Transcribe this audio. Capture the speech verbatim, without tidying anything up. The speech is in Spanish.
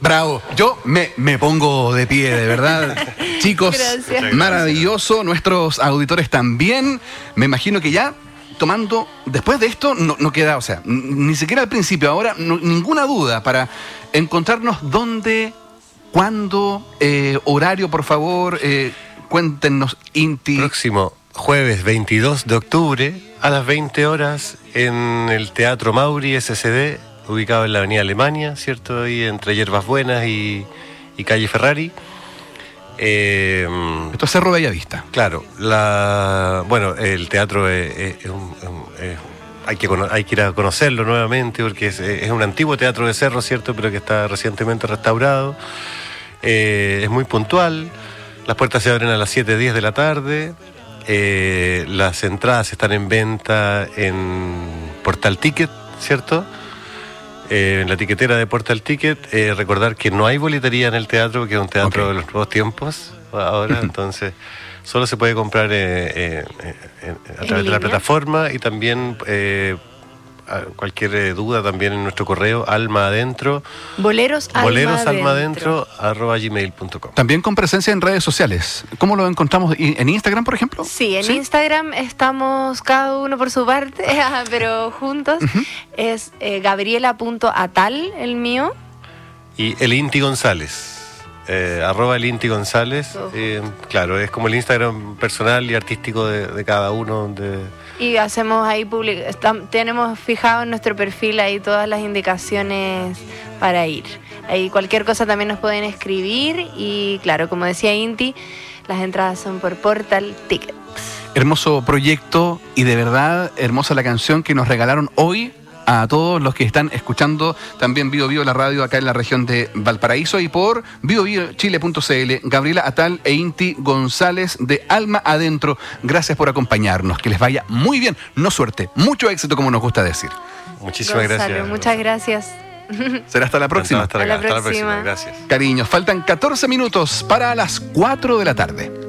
Bravo, yo me, me pongo de pie, de verdad. Chicos, Gracias. Maravilloso. Nuestros auditores también. Me imagino que ya tomando, después de esto, no, no queda, o sea, ni siquiera al principio, ahora, no, ninguna duda para encontrarnos dónde, cuándo, eh, horario, por favor, eh, cuéntenos, Inti. Próximo jueves veintidós de octubre a las veinte horas en el Teatro Mauri S C D, ubicado en la Avenida Alemania, ¿cierto? Ahí entre Hierbas Buenas y, y Calle Ferrari. Eh, Esto es Cerro Bellavista. Claro, la, bueno, el teatro es, es, es un, es, hay, que, hay que ir a conocerlo nuevamente porque es, es un antiguo teatro de Cerro, ¿cierto? Pero que está recientemente restaurado. Eh, es muy puntual, las puertas se abren a las siete diez de la tarde. Eh, las entradas están en venta en Portal Ticket, ¿cierto? Eh, en la tiquetera de Portal Ticket. Eh, recordar que no hay boletería en el teatro, porque es un teatro okay. de los nuevos tiempos ahora, entonces solo se puede comprar eh, eh, eh, a través de la plataforma y también eh, cualquier duda también en nuestro correo alma adentro boleros alma boleros adentro, alma adentro arroba gmail punto com. También con presencia en redes sociales. ¿Cómo lo encontramos? ¿En Instagram, por ejemplo? Sí, en ¿Sí? Instagram estamos cada uno por su parte, pero juntos. Uh-huh. Es eh, gabriela punto atal, el mío. Y el Inti González. Eh, arroba el Inti González. Uh-huh. eh, claro, es como el Instagram personal y artístico de, de cada uno. Donde... Y hacemos ahí public... Estamos, tenemos fijado en nuestro perfil ahí todas las indicaciones para ir. Ahí cualquier cosa también nos pueden escribir. Y claro, como decía Inti, las entradas son por Portal Tickets. Hermoso proyecto y de verdad hermosa la canción que nos regalaron hoy a todos los que están escuchando también Vivo Vivo la radio acá en la región de Valparaíso y por vivo vivo chile punto c l. Gabriela Atal e Inti González de Alma Adentro, gracias por acompañarnos, que les vaya muy bien, no suerte, mucho éxito como nos gusta decir. Muchísimas Gonzalo, gracias. Muchas gracias. Será hasta la próxima. Hasta, hasta, la hasta la próxima. próxima, gracias. Cariños, faltan catorce minutos para las cuatro de la tarde.